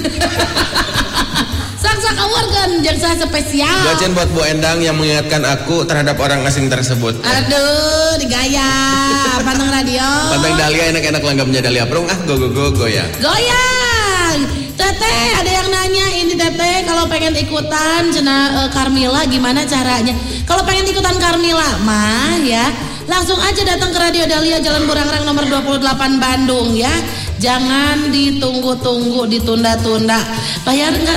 Saksa kawargan jaksa spesial. Gacen buat Bu Endang yang mengingatkan aku terhadap orang asing tersebut. Aduh, digaya. Panteng radio. Panteng Dahlia enak-enak langgapnya Dahlia Prung go ya. Goyang. Teteh, ada yang nanya ini Teteh kalau pengen ikutan cenah Carmila gimana caranya? Kalau pengen ikutan Carmila mah ya, langsung aja datang ke Radio Dahlia Jalan Burangrang nomor 28 Bandung ya. Jangan ditunggu-tunggu, ditunda-tunda. Bayar enggak